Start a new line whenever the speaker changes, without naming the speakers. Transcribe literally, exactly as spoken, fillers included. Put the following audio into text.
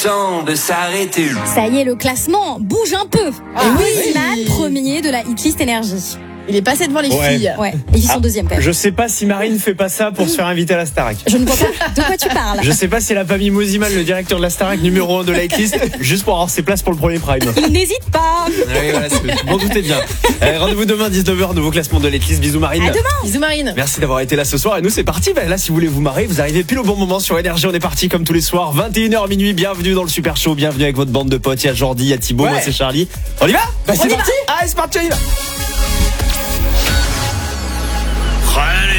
Temps de s'arrêter.
Ça y est, le classement bouge un peu.
Ah,
Et oui,
oui.
Slimane, premier de la hitlist énergie.
Il est passé devant les
Ouais.
filles.
Ouais, et ils sont
Ah,
deuxième quand même.
Je sais pas si Marine fait pas ça pour se faire inviter à la Starac.
Je ne vois pas de quoi tu parles.
Je sais pas si elle a pas mis Moziman, le directeur de la Starac numéro un de la hitlist, juste pour avoir ses places pour le premier prime.
Il n'hésite pas.
Oui, voilà, c'est- m'en doutez bien. Euh, rendez-vous demain dix-neuf heures, nouveau classement de l'hitlist. Bisous Marine.
À demain.
Bisous Marine.
Merci d'avoir été là ce soir et nous c'est parti. Ben là si vous voulez vous marrer, vous arrivez pile au bon moment sur Énergie. On est parti comme tous les soirs, vingt et une heures minuit. Bienvenue dans le Super Show, bienvenue avec votre bande de potes. Il y a Jordi, il y a Thibaut,
Ouais.
moi c'est Charlie. On y va?
Bah, c'est
On y va.
parti.
Allez c'est parti, on y va.